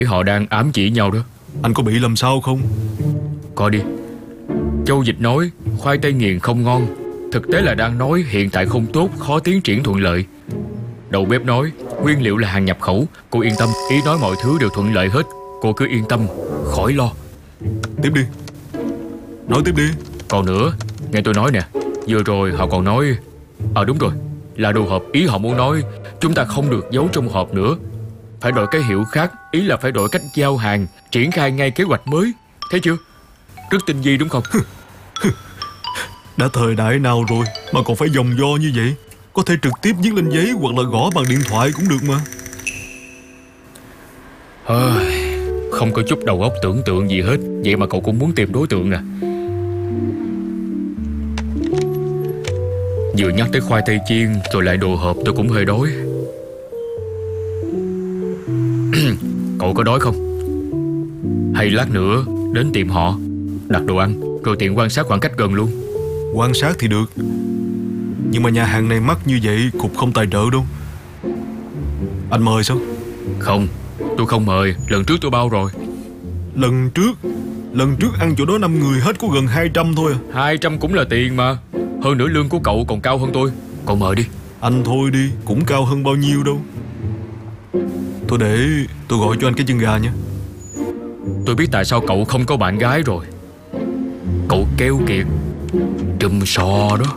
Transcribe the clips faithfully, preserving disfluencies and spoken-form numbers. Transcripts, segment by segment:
Họ đang ám chỉ nhau đó. Anh có bị làm sao không? Coi đi. Châu Dịch nói khoai tây nghiền không ngon, thực tế là đang nói hiện tại không tốt, khó tiến triển thuận lợi. Đầu bếp nói nguyên liệu là hàng nhập khẩu. Cô yên tâm, ý nói mọi thứ đều thuận lợi hết. Cô cứ yên tâm, khỏi lo. Tiếp đi. Nói tiếp đi. Còn nữa, nghe tôi nói nè. Vừa rồi họ còn nói À đúng rồi, là đồ hộp. Ý họ muốn nói chúng ta không được giấu trong hộp nữa, phải đổi cái hiệu khác. Ý là phải đổi cách giao hàng, triển khai ngay kế hoạch mới. Thấy chưa? Rất tinh vi đúng không? Đã thời đại nào rồi mà còn phải vòng vo như vậy? Có thể trực tiếp viết lên giấy hoặc là gõ bằng điện thoại cũng được mà. à, Không có chút đầu óc tưởng tượng gì hết. Vậy mà cậu cũng muốn tìm đối tượng à? Vừa nhắc tới khoai tây chiên rồi lại đồ hộp, tôi cũng hơi đói. Cậu có đói không? Hay lát nữa đến tìm họ đặt đồ ăn, rồi tiện quan sát khoảng cách gần luôn. Quan sát thì được, nhưng mà nhà hàng này mắc như vậy cục không tài trợ đâu. Anh mời sao? Không, tôi không mời. Lần trước tôi bao rồi. Lần trước Lần trước ăn chỗ đó năm người hết có gần hai trăm thôi à. Hai trăm cũng là tiền mà. Hơn nữa lương của cậu còn cao hơn tôi. Cậu mời đi. Anh thôi đi, cũng cao hơn bao nhiêu đâu. Thôi để tôi gọi cho anh cái chân gà nha. Tôi biết tại sao cậu không có bạn gái rồi. Cậu keo kiệt, trùm sò đó.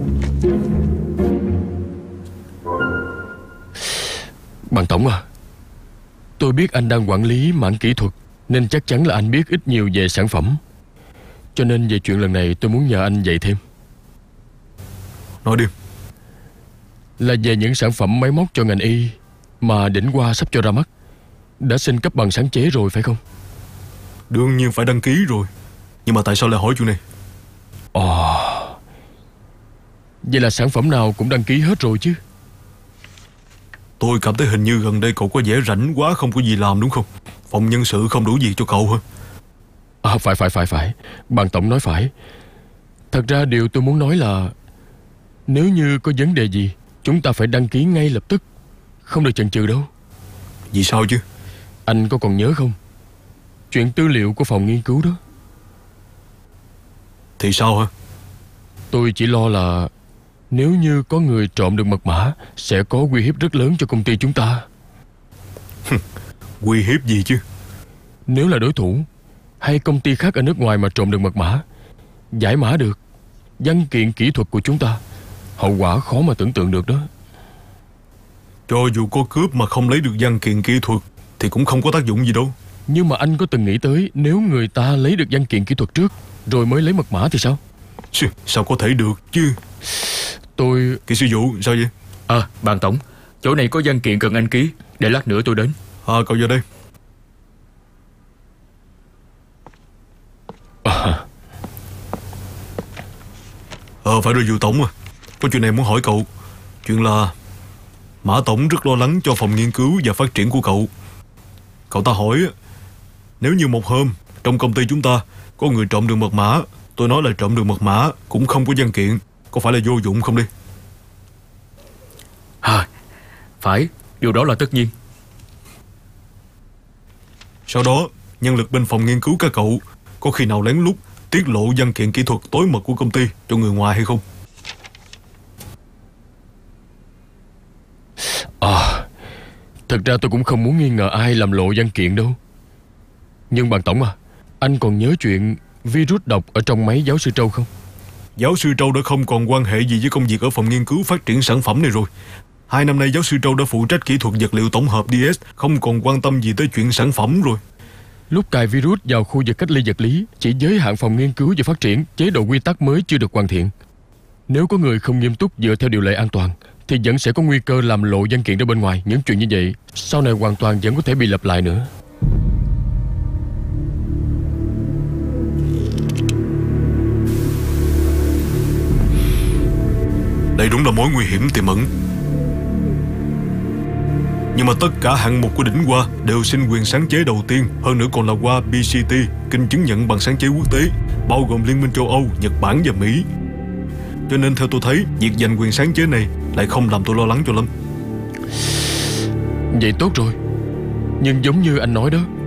Bạn Tổng à, tôi biết anh đang quản lý mảng kỹ thuật, nên chắc chắn là anh biết ít nhiều về sản phẩm. Cho nên về chuyện lần này tôi muốn nhờ anh dạy thêm. Nói đi. Là về những sản phẩm máy móc cho ngành y mà đỉnh Hoa sắp cho ra mắt. Đã xin cấp bằng sáng chế rồi phải không? Đương nhiên phải đăng ký rồi. Nhưng mà tại sao lại hỏi chuyện này? Ồ, vậy là sản phẩm nào cũng đăng ký hết rồi chứ? Tôi cảm thấy hình như gần đây cậu có vẻ rảnh quá, không có gì làm đúng không? Phòng nhân sự không đủ việc cho cậu hả? À, phải phải phải phải Bạn Tổng nói phải. Thật ra điều tôi muốn nói là nếu như có vấn đề gì, chúng ta phải đăng ký ngay lập tức, không được chần chừ đâu. Vì sao chứ? Anh có còn nhớ không? Chuyện tư liệu của phòng nghiên cứu đó. Thì sao hả? Tôi chỉ lo là nếu như có người trộm được mật mã, sẽ có uy hiếp rất lớn cho công ty chúng ta. Uy hiếp gì chứ? Nếu là đối thủ hay công ty khác ở nước ngoài mà trộm được mật mã, giải mã được văn kiện kỹ thuật của chúng ta, hậu quả khó mà tưởng tượng được đó. Cho dù có cướp mà không lấy được văn kiện kỹ thuật thì cũng không có tác dụng gì đâu. Nhưng mà anh có từng nghĩ tới nếu người ta lấy được văn kiện kỹ thuật trước rồi mới lấy mật mã thì sao? Chứ, sao có thể được chứ? Tôi... Kỹ sư Vũ, sao vậy? À, bạn Tổng, chỗ này có văn kiện cần anh ký. Để lát nữa tôi đến. À, cậu vào đây. À. Ờ, phải rồi Vũ Tổng à. Có chuyện này muốn hỏi cậu. Chuyện là Mã Tổng rất lo lắng cho phòng nghiên cứu và phát triển của cậu. Cậu ta hỏi nếu như một hôm trong công ty chúng ta có người trộm được mật mã, tôi nói là trộm được mật mã cũng không có văn kiện, có phải là vô dụng không đi? À, phải, điều đó là tất nhiên. Sau đó nhân lực bên phòng nghiên cứu các cậu có khi nào lén lút tiết lộ văn kiện kỹ thuật tối mật của công ty cho người ngoài hay không? À, thật ra tôi cũng không muốn nghi ngờ ai làm lộ văn kiện đâu. Nhưng bạn Tổng à, anh còn nhớ chuyện virus độc ở trong máy giáo sư Trâu không? Giáo sư Trâu đã không còn quan hệ gì với công việc ở phòng nghiên cứu phát triển sản phẩm này rồi. Hai năm nay giáo sư Trâu đã phụ trách kỹ thuật vật liệu tổng hợp đê ét, không còn quan tâm gì tới chuyện sản phẩm rồi. Lúc cài virus vào khu vực cách ly vật lý, chỉ giới hạn phòng nghiên cứu và phát triển, chế độ quy tắc mới chưa được hoàn thiện. Nếu có người không nghiêm túc dựa theo điều lệ an toàn thì vẫn sẽ có nguy cơ làm lộ văn kiện ra bên ngoài. Những chuyện như vậy sau này hoàn toàn vẫn có thể bị lặp lại nữa. Đây đúng là mối nguy hiểm tiềm ẩn. Nhưng mà tất cả hạng mục của đỉnh Hoa đều xin quyền sáng chế đầu tiên, hơn nữa còn là Hoa bê xê tê, kinh chứng nhận bằng sáng chế quốc tế, bao gồm Liên minh châu Âu, Nhật Bản và Mỹ. Cho nên theo tôi thấy, việc giành quyền sáng chế này lại không làm tôi lo lắng cho lắm. Vậy tốt rồi. Nhưng giống như anh nói đó,